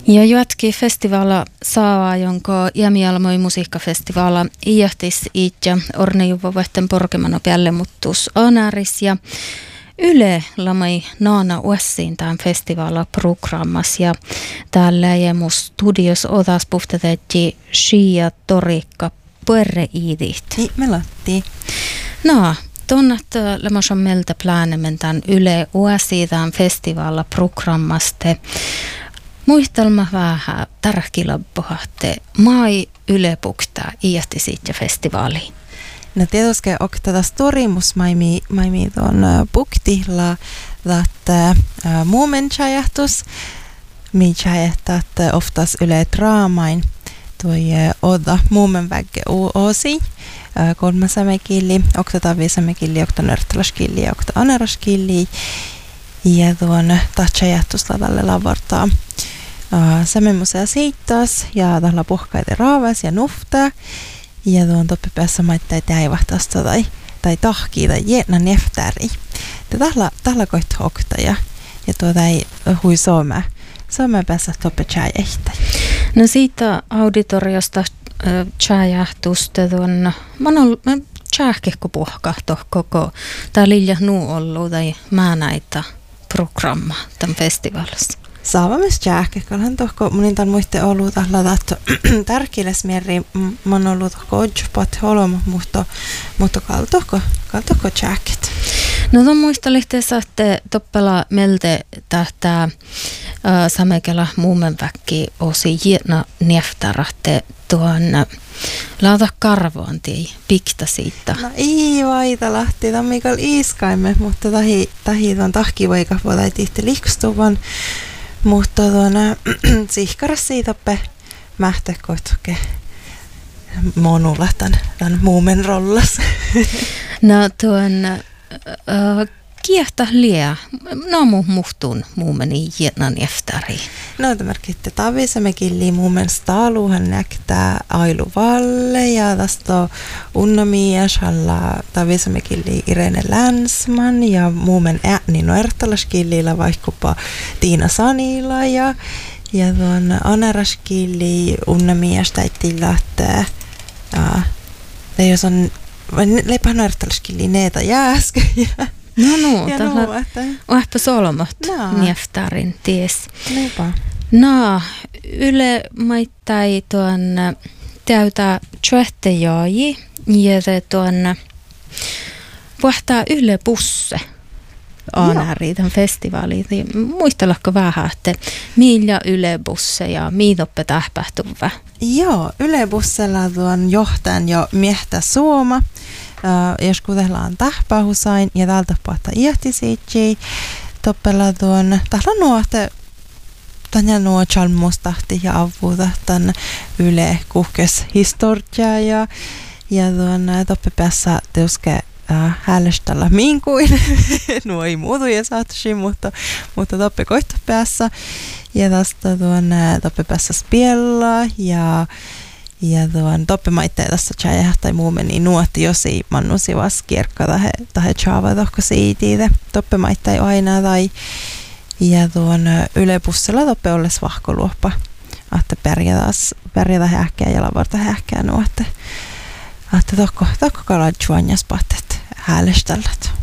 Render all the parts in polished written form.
Ja Juatki festivaala saa, jonka Jämialmoi musiikkafestivaala iähtis itse ornejuvovaihten porkemano päälle muttus Anaris ja Yle lamai naana uessiin tämän festivaala programmas ja täällä jämus studios otas puhtatetti Shia Torikka puerre iidit. Me latti. No, tunnat lämmössä meiltä pläänemän tämän Yle uessiin tämän festivaala programmaste. Muistelma vähän tärkilabbohatte mai Yle pukta iähti siitä festivaaliin. No tietysti tätä storimus maimi tuon puktilla, että muumenchajahtus, michajahtat oftas Yle draamain, toi oda muumenvägge uusi, kolmasamekilli, oktatavisamekilli, oktanörtalaskilli ja oktanaraskilli, ja tuon tatsajahtus lavalle lavartaa. Semmoisia siitas ja tällä puhkaita raavas ja nufta. Ja tuon toppipäässä maittaa täivahtaista tai tahkii tai jäänä neftäri. Tällä koit hokta ja tuota ei hui Suomea päässä toppitsää ehtä. No siitä auditoriosta tjääjähtusta tuon, mä oon tjäähkehko puhkahto koko, tää lilja nuu ollu tai mä näitä programma tämän festivaalissa. Saavamis tjäähkehkohan tohko, munin tämän muiste ollut tällä tärkeäs mieri, mä oon ollut tohko odjupat holoma, mutta kaltohko tjääket. No tuon muistolihteessä, että toppela melte tähtää samekela muumenväkki osi jietna nieftärähte tuon lauta karvoantiin pikta siitä. No ei vaita lähti, tämä Mikael Iiskaimme, mutta tahi tuon tahkivoika voi tihti likstuvan. Mutta tuona sihkaras siitäpä mähtäkoitke monulla tämän muumen rollas. No tuon kiehtä liä, no muhtun muumeni jätnan eftari. No tämä merkitte tavisemmekin muumen staaluhan näktää Ailu Valle ja tästä Unnamia Shalla tavisemmekin Irene Länsman ja muumen ääni noertalaskillilla vaikkapa Tiina Sanila ja tuon Anaraskilli Unnamia stäitti lähtee jos on leipä noertalaskilli neeta jääskä No, tällä ohpa solmot nieftarin ties. Leipa. No, Yle maittai tuon täytä tjöhtejaaji ja tuon vahtaa Yle busse aanäri tämän festivaaliin. Muistelakko vähän, että millä Yle busse ja miitoppe tähpähtuvä? Joo, Yle bussella tuon johtajan jo miehtä Suoma. Jos kutellaan tähpähusain ja täältä puolta iähtisiitsi, toppella tuon tällä nuote tänne nuo chalmustahti ja avuta tämän Yle kuhkes historiaa ja tuon toppipäässä teuske häälestellä minkuin. Nuo ei muutuja saatusi, mutta toppe koittopäässä ja tästä tuon toppipäässä spiella ja tuon toppemaitteen tässä tjäjähä tai muu meni nuotti josi mannusi vas kierkka tahe tjaava tohko siitiide. Toppemaitteen aina tai ja tuon Yle-bussilla toppe olles vahkoluoppa. Ahte pärjätä häkkää ja lavarta häkkää nuotte. Ahte tohko kaladjuanjas pattet häälestället.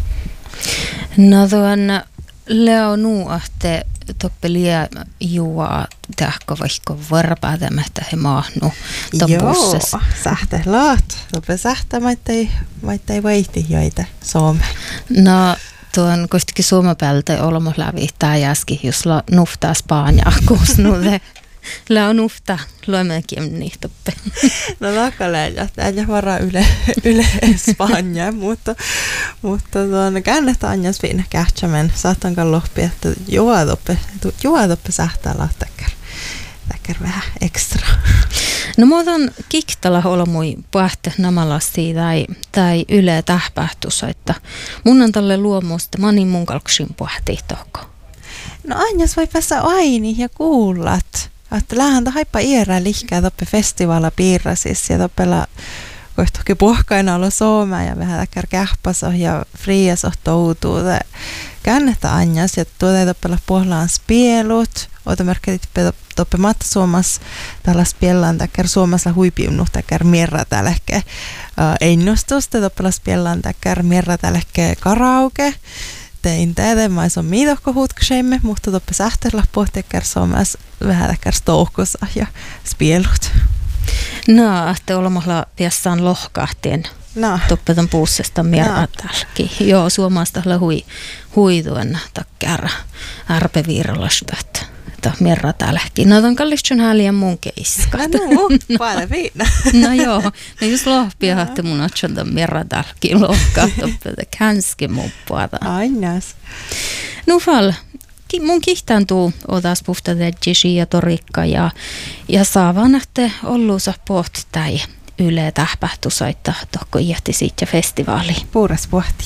No tuon Leo nuuahte toppelia juo tähkö vaikka varpäätämättä he maahnu ton bussessa. Joo, sähte laat. Toppe sähtä maittai vaihti joita Suomeen. No tuon kostikin Suomapäältä olemme läpi tää jäski, jos nuftaa Spanjaa kuusnuude. Lää on nufta luomekin niin toppe. No lakaläjä, täällä varaa yle Spanja, mutta tuon käännettä anjas viinä kähtsämen. Saattankaan lohpi, että juotoppe sähtää lahtäkkär vähän ekstra. No muutan kiktala olomui pähte namalasti tai Yle tähpähtus, että mun on tälle luomusta manin mun kalksin pähti tohko. No anjas voi päässä aini ja kuulat. Että lähän ta haippa iärä lihkää toppe festivaala piirrasis ja toppella kohtuukin puhkaina olla Suomea ja vähän täkkär kähpäsoh ja friasoh toutuu. Käännettä anjas ja tuota toppella puhlaan spielut, otamerkit toppe matta Suomas tällaista piellaan täkkär Suomassa huipiunnut täkkär mierra tällähke ennustusta toppelas piellaan täkkär mierra tällähke karaoke. Tein teille, mä on miitohko huutkoseimme, mutta toppe sähtöllä pohtiakkär Suomessa vähän täkkär stoukussa ja spielut. No, että olemalla piassaan lohkahtien. No. Toppetan puussesta mierra tälläkin. Joo, Suomasta huiduen takkär arpeviiralaspäät. Mierra tälläkin. No, ton kallistun häliä mun keiskat. No, paljon viina. No joo, no just lohpia haatte mun otsonta mierra tälläkin lohkaa toppelta känske muppuata. Ainas. No fal, mun kihtään tuu otas puhta tädjisi ja torikka ja saavan nähte olluusa pohti täi Yle tähpähtusaita tokko jätti siitä festivaali. Puuras pohti.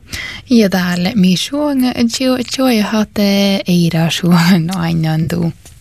Ja täällä mi suonga jo hate eira suon ainandu.